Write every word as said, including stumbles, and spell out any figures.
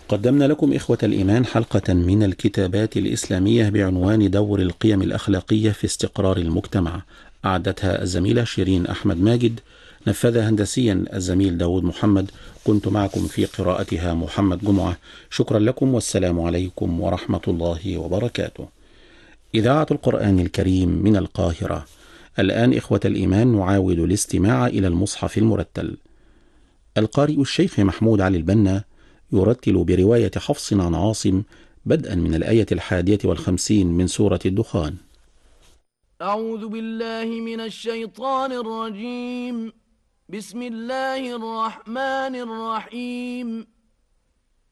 قدمنا لكم إخوة الإيمان حلقة من الكتابات الإسلامية بعنوان دور القيم الأخلاقية في استقرار المجتمع. أعدتها الزميلة شيرين أحمد ماجد، نفذها هندسيا الزميل داود محمد. كنت معكم في قراءتها محمد جمعة. شكرا لكم والسلام عليكم ورحمة الله وبركاته. إذاعة القرآن الكريم من القاهرة. الآن إخوة الإيمان نعاود الاستماع إلى المصحف المرتل. القارئ الشيخ محمود علي البنا يرتل برواية حفص عن عاصم بدءا من الآية الحادية والخمسين من سورة الدخان. أعوذ بالله من الشيطان الرجيم. بسم الله الرحمن الرحيم.